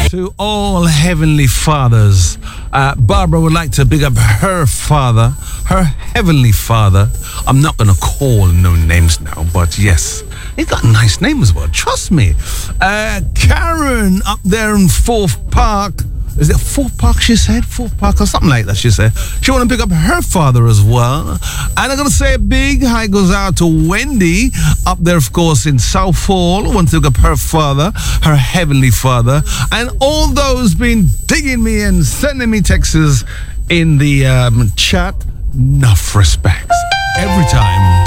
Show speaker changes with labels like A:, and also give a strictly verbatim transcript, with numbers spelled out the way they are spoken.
A: To all heavenly fathers, uh, Barbara would like to big up her father, her heavenly father. I'm not going to call no names now, but yes, he got a nice name as well, trust me. Uh, Karen up there in Fourth Park. Is it Fourth Park, she said? Fourth Park or something like that, she said. She want to pick up her father as well. And I'm going to say a big hi goes out to Wendy up there, of course, in Southall. Want to pick up her father, her heavenly father. And all those been digging me and sending me texts in the um, chat. Enough respects. Every time.